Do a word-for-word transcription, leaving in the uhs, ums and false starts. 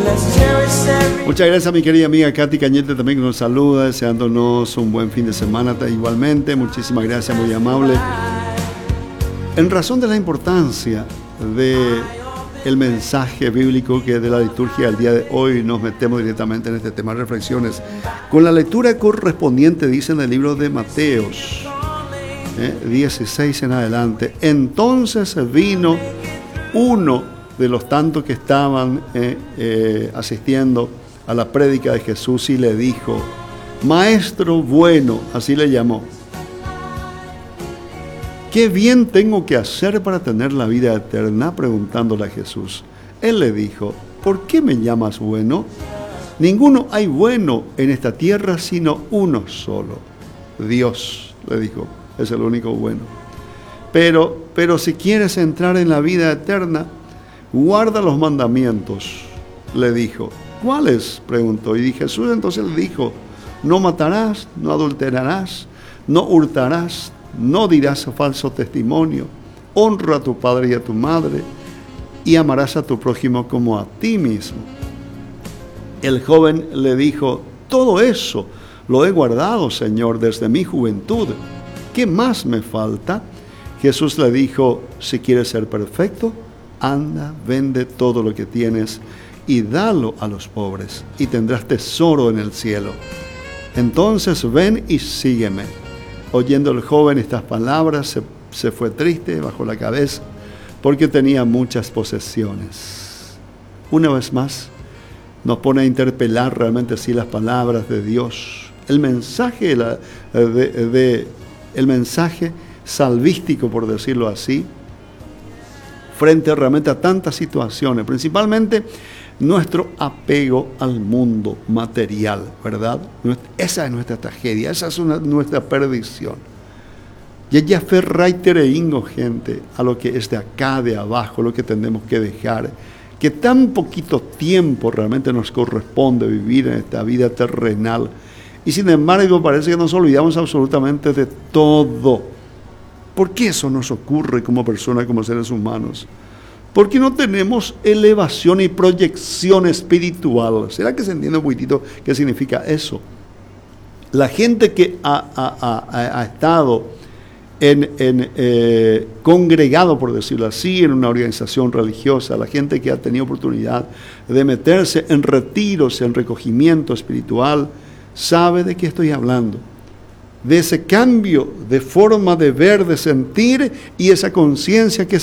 Muchas gracias, mi querida amiga Katy Cañete, también que nos saluda, deseándonos un buen fin de semana igualmente. Muchísimas gracias, muy amable. En razón de la importancia de el mensaje bíblico que de la liturgia del día de hoy, nos metemos directamente en este tema de reflexiones con la lectura correspondiente, dice en el libro de Mateos eh, dieciséis en adelante. Entonces vino uno de los tantos que estaban eh, eh, asistiendo a la prédica de Jesús y le dijo: Maestro bueno, así le llamó, ¿qué bien tengo que hacer para tener la vida eterna? Preguntándole a Jesús. Él le dijo: ¿por qué me llamas bueno? Ninguno hay bueno en esta tierra sino uno solo, Dios, le dijo, es el único bueno. Pero, pero si quieres entrar en la vida eterna, guarda los mandamientos, le dijo. ¿Cuáles? Preguntó. Y Jesús entonces le dijo: no matarás, no adulterarás, no hurtarás, no dirás falso testimonio, honra a tu padre y a tu madre, y amarás a tu prójimo como a ti mismo. El joven le dijo: todo eso lo he guardado, Señor, desde mi juventud. ¿Qué más me falta? Jesús le dijo: si quieres ser perfecto, anda, vende todo lo que tienes y dalo a los pobres, y tendrás tesoro en el cielo. Entonces ven y sígueme. Oyendo el joven estas palabras, se, se fue triste, bajó la cabeza, porque tenía muchas posesiones. Una vez más, nos pone a interpelar realmente así las palabras de Dios. El mensaje, la, de, de, el mensaje salvístico, por decirlo así, frente realmente a tantas situaciones, principalmente nuestro apego al mundo material, ¿verdad? Esa es nuestra tragedia, esa es una, nuestra perdición. Y ella fe reiteringo, gente, a lo que es de acá, de abajo, lo que tenemos que dejar, que tan poquito tiempo realmente nos corresponde vivir en esta vida terrenal, y sin embargo parece que nos olvidamos absolutamente de todo. ¿Por qué eso nos ocurre como personas, como seres humanos? Porque no tenemos elevación y proyección espiritual. ¿Será que se entiende un poquitito qué significa eso? La gente que ha, ha, ha, ha estado en, en, eh, congregado, por decirlo así, en una organización religiosa, la gente que ha tenido oportunidad de meterse en retiros, en recogimiento espiritual, sabe de qué estoy hablando. De ese cambio de forma de ver, de sentir, y esa conciencia que